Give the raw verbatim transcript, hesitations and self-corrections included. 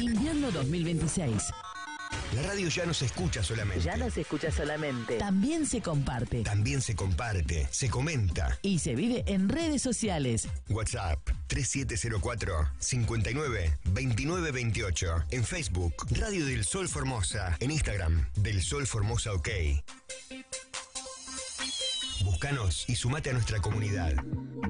Invierno dos mil veintiséis. La radio ya no se escucha solamente. Ya no se escucha solamente. También se comparte. También se comparte, se comenta. Y se vive en redes sociales. WhatsApp tres siete cero cuatro, cinco nueve, dos nueve dos ocho. En Facebook, Radio del Sol Formosa. En Instagram, Del Sol Formosa OK. Búscanos y sumate a nuestra comunidad.